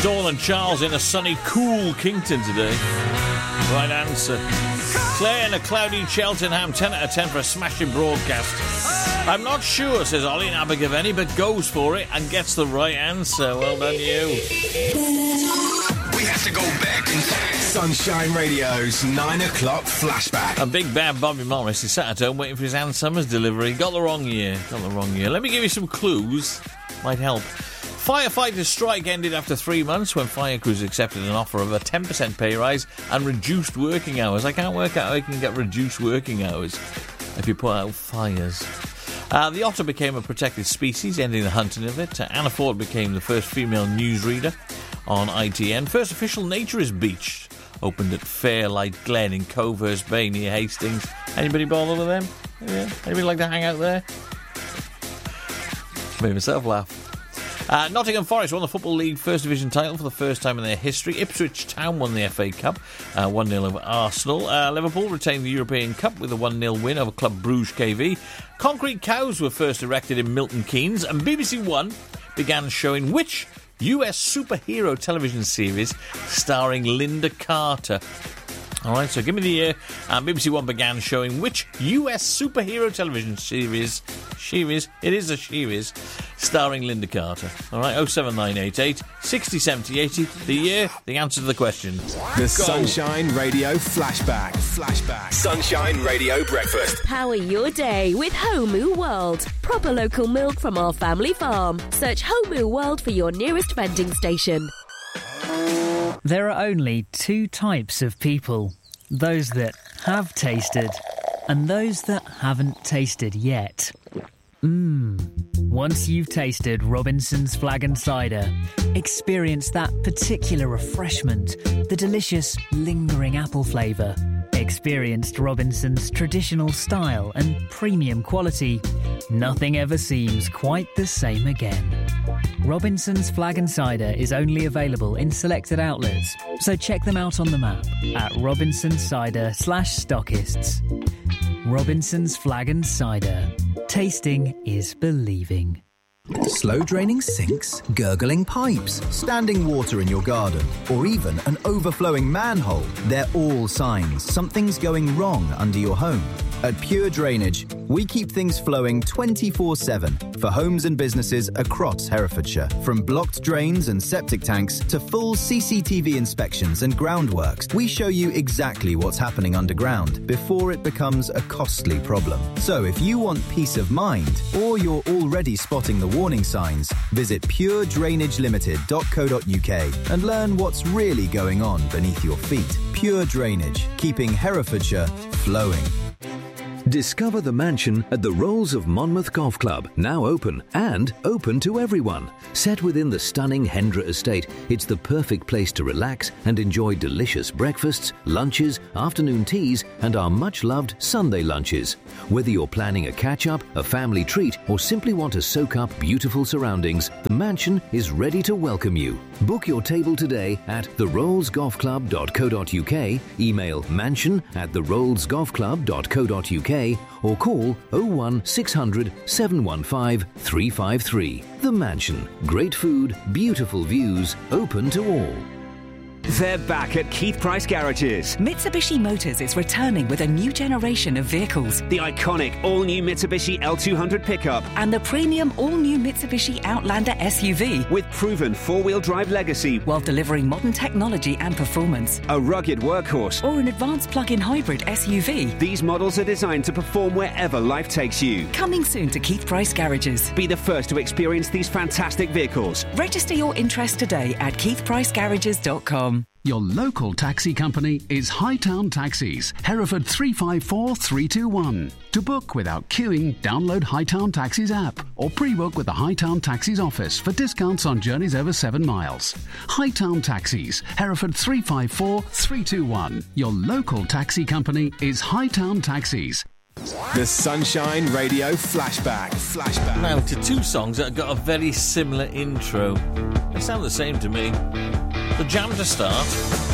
Dawn and Charles in a sunny, cool Kington today. Right answer. Claire in a cloudy Cheltenham, 10 out of 10 for a smashing broadcast. I'm not sure, says Ollie in Abergavenny, but goes for it and gets the right answer. Well done, you. We have to go back in time. Sunshine Radio's 9 o'clock flashback. A big bad Bobby Morris is sat at home waiting for his Ann Summers delivery. Got the wrong year. Let me give you some clues. Might help. Firefighters' strike ended after 3 months when fire crews accepted an offer of a 10% pay rise and reduced working hours. I can't work out how you can get reduced working hours if you put out fires. The otter became a protected species, ending the hunting of it. Anna Ford became the first female newsreader on ITN. First official naturist beach opened at Fairlight Glen in Covehurst Bay near Hastings. Anybody bother with them? Yeah. Anybody like to hang out there? Made myself laugh. Nottingham Forest won the Football League First Division title for the first time in their history. Ipswich Town won the FA Cup, 1-0 over Arsenal. Liverpool retained the European Cup with a 1-0 win over Club Bruges KV. Concrete cows were first erected in Milton Keynes, and BBC One began showing which US superhero television series starring Linda Carter. Alright, so give me the year. BBC One began showing which US superhero television series, starring Linda Carter. Alright, 07988 60 70 80. The year, the answer to the question. The Sunshine Radio Flashback. Sunshine Radio Breakfast. Power your day with Homu World. Proper local milk from our family farm. Search Homu World for your nearest vending station. There are only two types of people. Those that have tasted and those that haven't tasted yet. Once you've tasted Robinson's Flagon Cider, experience that particular refreshment, the delicious, lingering apple flavour. Experienced Robinson's traditional style and premium quality. Nothing ever seems quite the same again. Robinson's Flagon Cider is only available in selected outlets, so check them out on the map at robinsoncider/stockists. Robinson's Flagon Cider. Tasting is believing. Slow draining sinks, gurgling pipes, standing water in your garden, or even an overflowing manhole. They're all signs something's going wrong under your home. At Pure Drainage, we keep things flowing 24/7 for homes and businesses across Herefordshire. From blocked drains and septic tanks to full CCTV inspections and groundworks, we show you exactly what's happening underground before it becomes a costly problem. So if you want peace of mind, or you're already spotting the warning signs, visit puredrainagelimited.co.uk and learn what's really going on beneath your feet. Pure Drainage, keeping Herefordshire flowing. Discover the mansion at the Rolls of Monmouth Golf Club, now open and open to everyone. Set within the stunning Hendra estate, it's the perfect place to relax and enjoy delicious breakfasts, lunches, afternoon teas, and our much-loved Sunday lunches. Whether you're planning a catch-up, a family treat, or simply want to soak up beautiful surroundings, the mansion is ready to welcome you. Book your table today at therollsgolfclub.co.uk, email mansion@therollsgolfclub.co.uk, or call 01600 715 353. The Mansion. Great food, beautiful views, open to all. They're back at Keith Price Garages. Mitsubishi Motors is returning with a new generation of vehicles. The iconic all-new Mitsubishi L200 pickup. And the premium all-new Mitsubishi Outlander SUV. With proven four-wheel drive legacy. While delivering modern technology and performance. A rugged workhorse. Or an advanced plug-in hybrid SUV. These models are designed to perform wherever life takes you. Coming soon to Keith Price Garages. Be the first to experience these fantastic vehicles. Register your interest today at keithpricegarages.com. Your local taxi company is Hightown Taxis, Hereford 354321. To book without queuing, download Hightown Taxis app or pre-book with the Hightown Taxis office for discounts on journeys over 7 miles. Hightown Taxis, Hereford 354321. Your local taxi company is Hightown Taxis. The Sunshine Radio Flashback. Now to two songs that have got a very similar intro. They sound the same to me. The Jam to start.